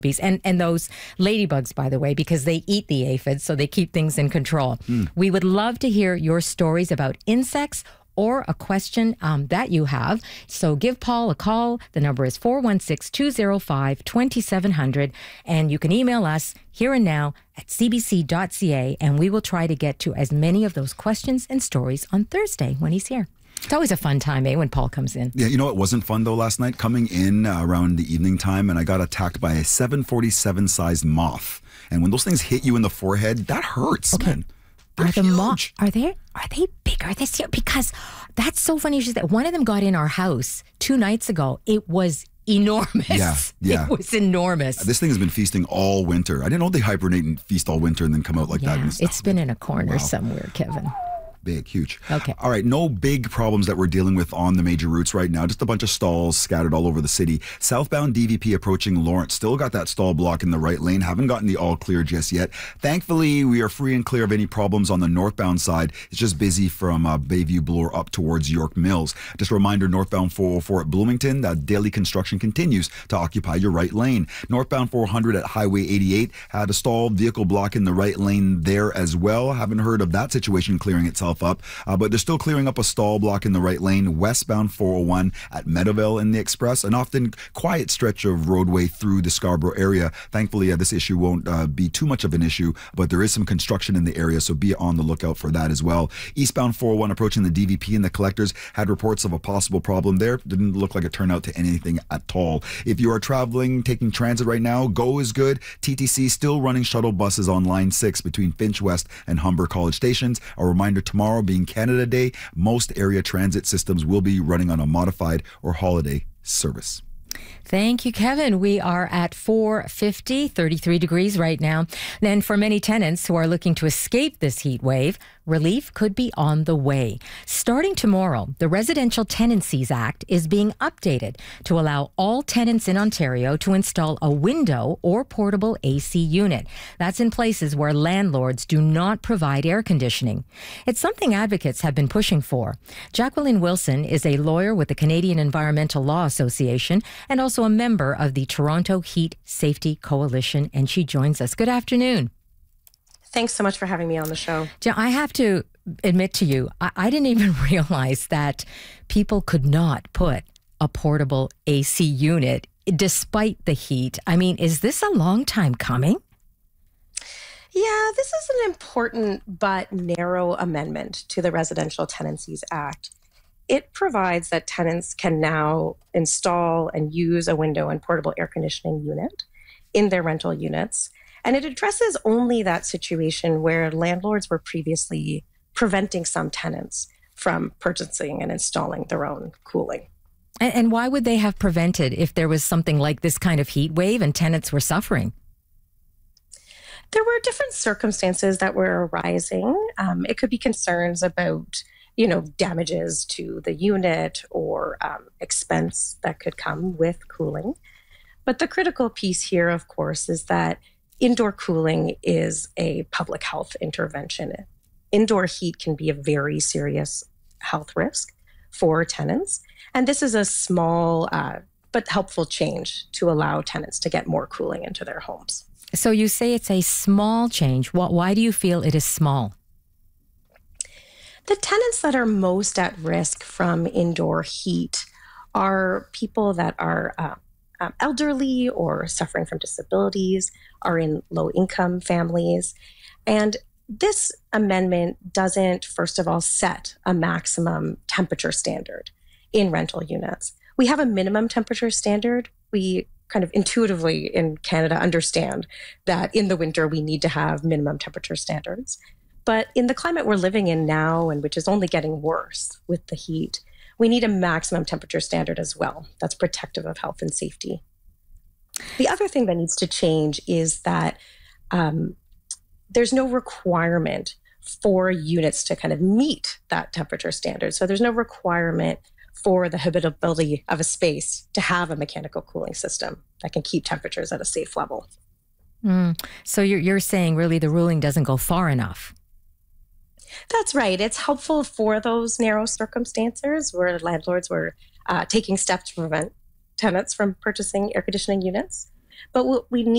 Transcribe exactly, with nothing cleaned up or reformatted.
bees and, and those ladybugs, by the way, because they eat the aphids, so they keep things in control. Mm. We would love to hear your stories about insects or a question um, that you have. So give Paul a call. The number is four one six, two zero five, two seven zero zero. And you can email us here and now at c b c dot c a, and we will try to get to as many of those questions and stories on Thursday when he's here. It's always a fun time, eh, when Paul comes in. Yeah, you know, it wasn't fun, though, last night, coming in uh, around the evening time, and I got attacked by a seven forty-seven-sized moth. And when those things hit you in the forehead, that hurts, okay. man. They're are the huge. moth, are they are they bigger this year? Because that's so funny. That one of them got in our house two nights ago. It was enormous. Yeah, yeah. It was enormous. This thing has been feasting all winter. I didn't know they hibernate and feast all winter and then come out like yeah, that. And it's been in a corner wow. somewhere, Kevin. Big, huge. Okay. All right, no big problems that we're dealing with on the major routes right now. Just a bunch of stalls scattered all over the city. Southbound D V P approaching Lawrence. Still got that stall block in the right lane. Haven't gotten the all clear just yet. Thankfully, we are free and clear of any problems on the northbound side. It's just busy from uh, Bayview Bloor up towards York Mills. Just a reminder, northbound four oh four at Bloomington, that daily construction continues to occupy your right lane. Northbound four hundred at Highway eighty-eight had a stalled vehicle block in the right lane there as well. Haven't heard of that situation clearing itself up, uh, but they're still clearing up a stall block in the right lane. Westbound four oh one at Meadowvale in the Express, an often quiet stretch of roadway through the Scarborough area. Thankfully, uh, this issue won't uh, be too much of an issue, but there is some construction in the area, so be on the lookout for that as well. Eastbound four oh one approaching the D V P and the collectors had reports of a possible problem there. Didn't look like it turned out to anything at all. If you are traveling, taking transit right now, Go is good. T T C still running shuttle buses on line six between Finch West and Humber College stations. A reminder, tomorrow being Canada Day, most area transit systems will be running on a modified or holiday service. Thank you, Kevin. We are at four fifty, thirty-three degrees right now. Then for many tenants who are looking to escape this heat wave, relief could be on the way. Starting tomorrow, the Residential Tenancies Act is being updated to allow all tenants in Ontario to install a window or portable A C unit. That's in places where landlords do not provide air conditioning. It's something advocates have been pushing for. Jacqueline Wilson is a lawyer with the Canadian Environmental Law Association and also a member of the Toronto Heat Safety Coalition, and she joins us. Good afternoon. Thanks so much for having me on the show. I have to admit to you, I, I didn't even realize that people could not put a portable A C unit despite the heat. I mean, is this a long time coming? Yeah, this is an important but narrow amendment to the Residential Tenancies Act. It provides that tenants can now install and use a window and portable air conditioning unit in their rental units. And it addresses only that situation where landlords were previously preventing some tenants from purchasing and installing their own cooling. And, and why would they have prevented if there was something like this kind of heat wave and tenants were suffering? There were different circumstances that were arising. Um, it could be concerns about, you know, damages to the unit or um, expense that could come with cooling. But the critical piece here, of course, is that indoor cooling is a public health intervention. Indoor heat can be a very serious health risk for tenants. And this is a small uh, but helpful change to allow tenants to get more cooling into their homes. So you say it's a small change. Why do you feel it is small? The tenants that are most at risk from indoor heat are people that are uh, um, elderly or suffering from disabilities, are in low-income families. And this amendment doesn't, first of all, set a maximum temperature standard in rental units. We have a minimum temperature standard. We kind of intuitively in Canada understand that in the winter we need to have minimum temperature standards. But in the climate we're living in now, and which is only getting worse with the heat, we need a maximum temperature standard as well that's protective of health and safety. The other thing that needs to change is that um, there's no requirement for units to kind of meet that temperature standard. So there's no requirement for the habitability of a space to have a mechanical cooling system that can keep temperatures at a safe level. Mm. So you're, you're saying really the ruling doesn't go far enough. That's right. It's helpful for those narrow circumstances where landlords were uh, taking steps to prevent tenants from purchasing air conditioning units. But what we need